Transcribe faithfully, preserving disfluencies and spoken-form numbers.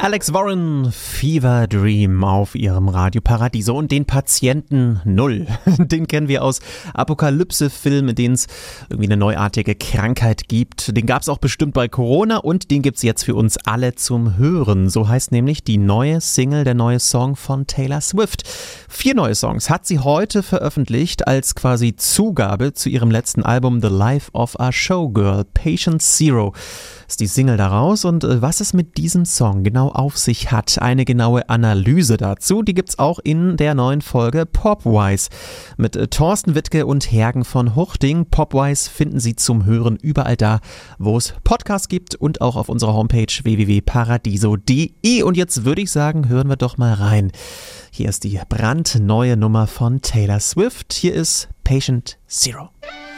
Alex Warren, Fever Dream auf ihrem Radio Paradiso und den Patienten Null. Den kennen wir aus Apokalypse-Filmen, in denen es irgendwie eine neuartige Krankheit gibt. Den gab es auch bestimmt bei Corona und den gibt es jetzt für uns alle zum Hören. So heißt nämlich die neue Single, der neue Song von Taylor Swift. Vier neue Songs hat sie heute veröffentlicht als quasi Zugabe zu ihrem letzten Album The Life of a Showgirl. Patient Zero ist die Single daraus und was es mit diesem Song genau auf sich hat, eine genaue Analyse dazu, die gibt's auch in der neuen Folge Popwise mit Thorsten Wittke und Hergen von Huchting. Popwise finden Sie zum Hören überall da, wo es Podcasts gibt und auch auf unserer Homepage w w w punkt paradiso punkt d e. Und jetzt würde ich sagen, hören wir doch mal rein. Hier ist die brandneue Nummer von Taylor Swift. Hier ist Patient Zero.